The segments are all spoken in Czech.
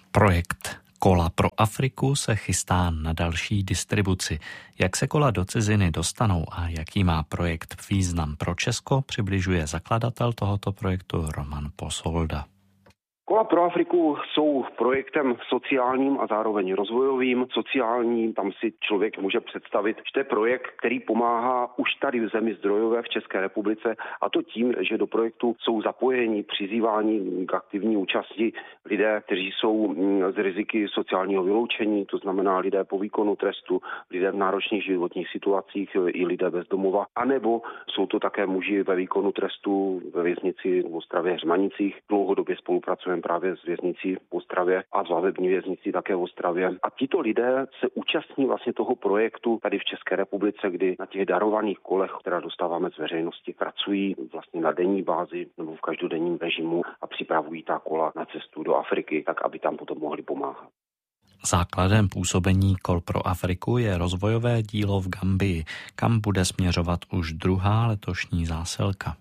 Projekt Kola pro Afriku se chystá na další distribuci. Jak se kola do ciziny dostanou a jaký má projekt význam pro Česko, přibližuje zakladatel tohoto projektu Roman Posolda. Kola pro Afriku jsou projektem sociálním a zároveň rozvojovým. Sociálním, tam si člověk může představit, že to je projekt, který pomáhá už tady v zemi zdrojové v České republice, a to tím, že do projektu jsou zapojeni, přizýváni k aktivní účasti lidé, kteří jsou z riziky sociálního vyloučení, to znamená lidé po výkonu trestu, lidé v náročných životních situacích i lidé bez domova, anebo jsou to také muži ve výkonu trestu ve věznici v Ostravě Hřmanicích. Dlouhodobě spolupracujeme právě s věznicí v Ostravě a s vazební věznicí také v Ostravě. A tito lidé se účastní vlastně toho projektu tady v České republice, kdy na těch darovaných kolech, která dostáváme z veřejnosti, pracují vlastně na denní bázi nebo v každodenním režimu a připravují ta kola na cestu do Afriky, tak aby tam potom mohli pomáhat. Základem působení Kol pro Afriku je rozvojové dílo v Gambii, kam bude směřovat už druhá letošní zásilka.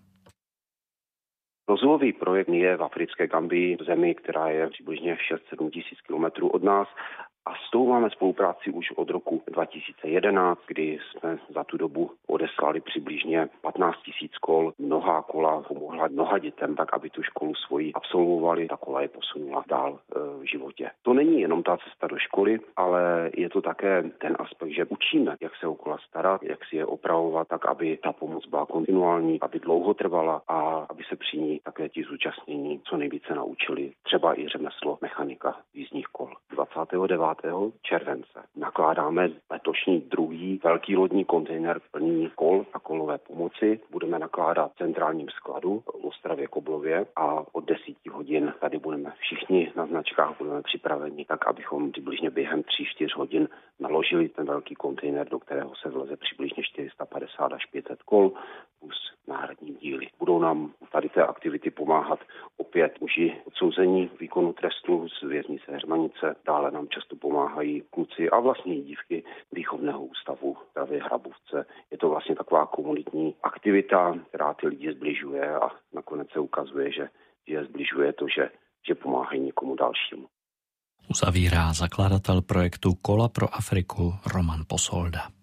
Rozvojový projekt je v africké Gambii, v zemi, která je přibližně 6-7 tisíc kilometrů od nás. A s tou máme spolupráci už od roku 2011, kdy jsme za tu dobu odeslali přibližně 15 tisíc kol. Mnohá kola pomohla mnoha dětem, tak aby tu školu svoji absolvovali. Ta kola je posunula dál v životě. To není jenom ta cesta do školy, ale je to také ten aspekt, že učíme, jak se o kola starat, jak si je opravovat, tak aby ta pomoc byla kontinuální, aby dlouho trvala a aby se při ní také ti zúčastnění co nejvíce naučili. Třeba i řemeslo mechanika jízdních kol. 29. července nakládáme letošní druhý velký lodní kontejner plný kol a kolové pomoci. Budeme nakládat v centrálním skladu v Ostravě Koblově a od 10 hodin tady budeme všichni na značkách, budeme připraveni tak, abychom přibližně během 3-4 hodin naložili ten velký kontejner, do kterého se vleze přibližně 450 až 500 kol plus náhradní díly. Budou nám tady té aktivity pomáhat opět muži odsouzení výkonu trestu z věznice Hřmanice. Dále nám často pomáhají kluci a vlastně i dívky výchovného ústavu v Hrabovce. Je to vlastně taková komunitní aktivita, která ty lidi zbližuje a nakonec se ukazuje, že je zbližuje to, že pomáhají někomu dalšímu. Uzavírá zakladatel projektu Kola pro Afriku Roman Posolda.